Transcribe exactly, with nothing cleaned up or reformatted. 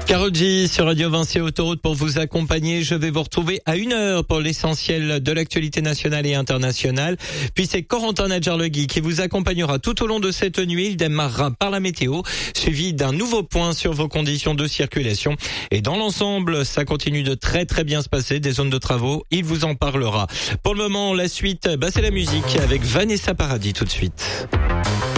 Karol G sur Radio Vinci Autoroute pour vous accompagner. Je vais vous retrouver à une heure pour l'essentiel de l'actualité nationale et internationale. Puis c'est Corentin Nadjarlegui qui vous accompagnera tout au long de cette nuit. Il démarrera par la météo, suivi d'un nouveau point sur vos conditions de circulation. Et dans l'ensemble, ça continue de très très bien se passer. Des zones de travaux, il vous en parlera. Pour le moment, la suite, bah c'est la musique avec Vanessa Paradis tout de suite.